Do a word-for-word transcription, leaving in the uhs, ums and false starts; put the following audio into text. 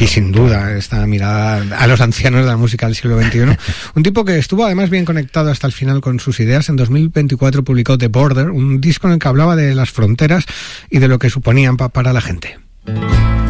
Sí, sin duda, esta mirada a los ancianos de la música del siglo veintiuno. Un tipo que estuvo además bien conectado hasta el final con sus ideas. En dos mil veinticuatro publicó The Border, un disco en el que hablaba de las fronteras y de lo que suponían pa- para la gente.